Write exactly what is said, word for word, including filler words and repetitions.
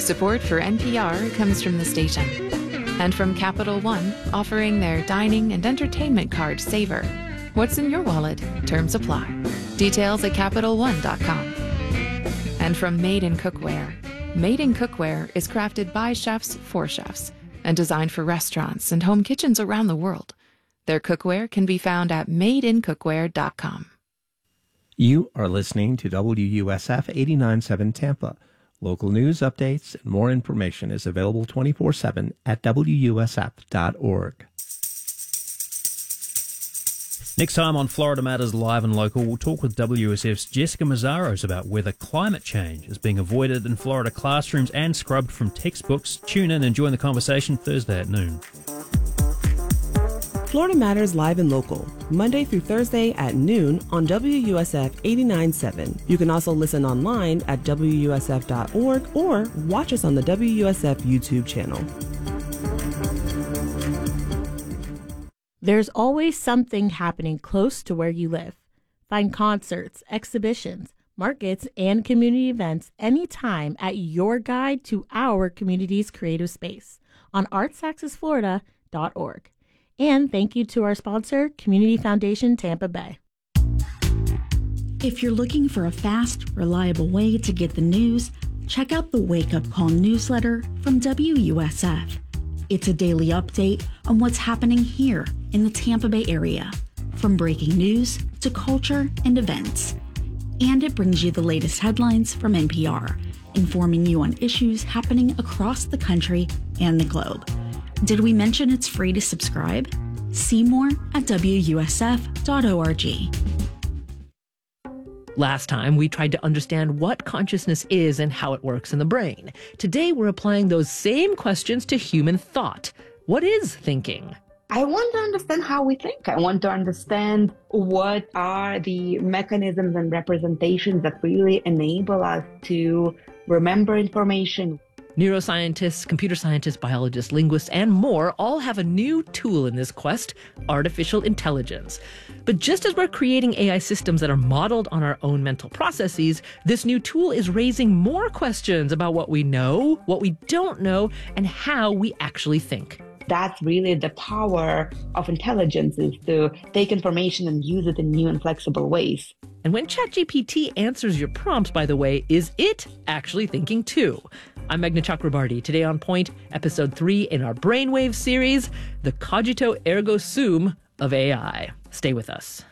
Support for N P R comes from the station and from Capital One, offering their dining and entertainment card Saver. What's in your wallet? Terms apply. Details at Capital One dot com. And from Made in Cookware. Made in Cookware is crafted by chefs for chefs and designed for restaurants and home kitchens around the world. Their cookware can be found at made in cookware dot com. You are listening to W U S F eighty-nine point seven Tampa. Local news updates and more information is available twenty-four seven at W U S F dot org. Next time on Florida Matters Live and Local, we'll talk with W S F's Jessica Mazzaros about whether climate change is being avoided in Florida classrooms and scrubbed from textbooks. Tune in and join the conversation Thursday at noon. Florida Matters Live and Local, Monday through Thursday at noon on W U S F eighty-nine point seven. You can also listen online at W U S F dot org or watch us on the W U S F YouTube channel. There's always something happening close to where you live. Find concerts, exhibitions, markets, and community events anytime at your guide to our community's creative space on arts access florida dot org. And thank you to our sponsor, Community Foundation Tampa Bay. If you're looking for a fast, reliable way to get the news, check out the Wake Up Call newsletter from W U S F. It's a daily update on what's happening here in the Tampa Bay area, from breaking news to culture and events. And it brings you the latest headlines from N P R, informing you on issues happening across the country and the globe. Did we mention it's free to subscribe? See more at W U S F dot org. Last time, we tried to understand what consciousness is and how it works in the brain. Today, we're applying those same questions to human thought. What is thinking? I want to understand how we think. I want to understand what are the mechanisms and representations that really enable us to remember information. Neuroscientists, computer scientists, biologists, linguists, and more all have a new tool in this quest, artificial intelligence. But just as we're creating A I systems that are modeled on our own mental processes, this new tool is raising more questions about what we know, what we don't know, and how we actually think. That's really the power of intelligence, is to take information and use it in new and flexible ways. And when ChatGPT answers your prompts, by the way, is it actually thinking too? I'm Meghna Chakrabarty. Today on Point, episode three in our Brainwave series, the cogito ergo sum of A I. Stay with us.